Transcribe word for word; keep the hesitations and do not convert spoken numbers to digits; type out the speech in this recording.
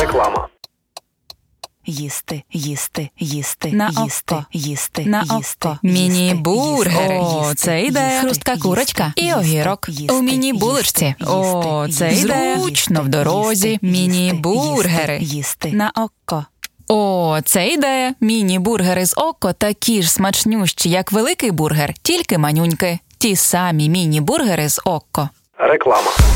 Реклама. Їсти, їсти, їсти, На їсти, око. їсти, На їсти, око. їсти, Міні-бургер. їсти, О, їсти, це ідея. їсти, Хрустка їсти, курочка і їсти, огірок. їсти, У міні-булочці. їсти, О, їсти, це їсти, ідея. їсти, Зручно в дорозі. їсти, Міні-бургери. їсти, їсти. На око. О, це ідея. Міні-бургери з око такі ж смачнющі, як великий бургер, тільки манюньки. Ті самі міні-бургери з око. Реклама.